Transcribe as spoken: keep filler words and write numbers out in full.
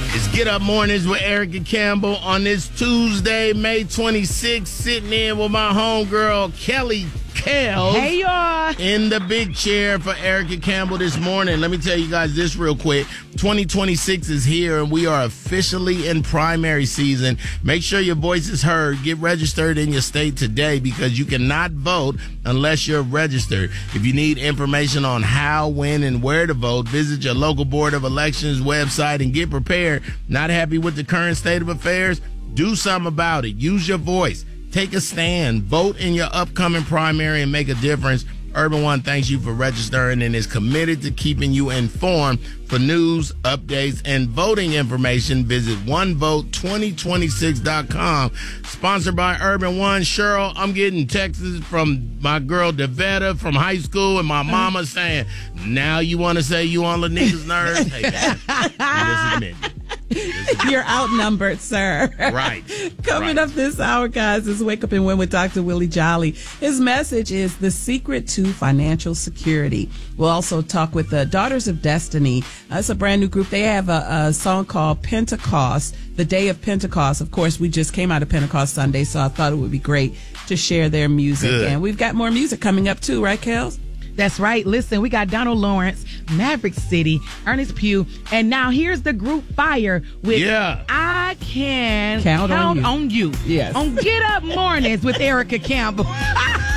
It's Get Up Mornings with Erica Campbell on this Tuesday, May twenty-sixth, sitting in with my homegirl, Kelly Kels. Hey, y'all. In the big chair for Erica Campbell this morning. Let me tell you guys this real quick. twenty twenty-six is here, and we are officially in primary season. Make sure your voice is heard. Get registered in your state today because you cannot vote unless you're registered. If you need information on how, when, and where to vote, visit your local Board of Elections website and get prepared. Not happy with the current state of affairs? Do something about it. Use your voice. Take a stand. Vote in your upcoming primary and make a difference. Urban One thanks you for registering and is committed to keeping you informed. For news, updates, and voting information, visit one vote twenty twenty-six dot com. Sponsored by Urban One. Cheryl, I'm getting texts from my girl Devetta from high school and my mama saying, now you want to say you on Lanita's nerves? Hey, man, this is me. You're outnumbered, sir. Right. Coming right. up this hour, guys, is Wake Up and Win with Doctor Willie Jolly. His message is the secret to financial security. We'll also talk with the Daughters of Destiny. Uh, it's a brand new group. They have a, a song called Pentecost, the Day of Pentecost. Of course, we just came out of Pentecost Sunday, so I thought it would be great to share their music. Good. And we've got more music coming up, too, right, Kels? That's right. Listen, we got Donald Lawrence, Maverick City, Ernest Pugh, and now here's the group Fire with yeah. I Can Count, Count on, on you. You. Yes. On Get Up Mornings with Erica Campbell.